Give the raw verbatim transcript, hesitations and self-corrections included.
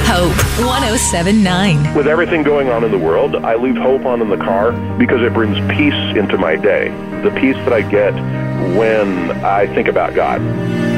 Hope one oh seven point nine. With everything going on in the world, I leave hope on in the car because it brings peace into my day. The peace that I get when I think about God.